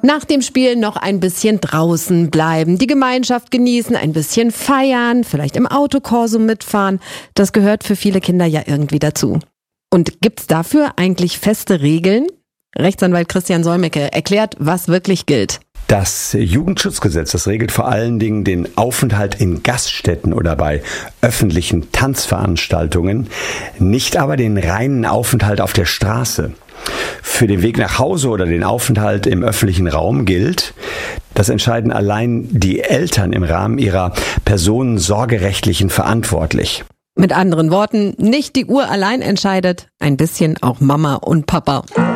Nach dem Spiel noch ein bisschen draußen bleiben, die Gemeinschaft genießen, ein bisschen feiern, vielleicht im Autokorso mitfahren. Das gehört für viele Kinder ja irgendwie dazu. Und gibt's dafür eigentlich feste Regeln? Rechtsanwalt Christian Solmecke erklärt, was wirklich gilt. Das Jugendschutzgesetz, das regelt vor allen Dingen den Aufenthalt in Gaststätten oder bei öffentlichen Tanzveranstaltungen, nicht aber den reinen Aufenthalt auf der Straße. Für den Weg nach Hause oder den Aufenthalt im öffentlichen Raum gilt, das entscheiden allein die Eltern im Rahmen ihrer personensorgerechtlichen verantwortlich. Mit anderen Worten, nicht die Uhr allein entscheidet, ein bisschen auch Mama und Papa.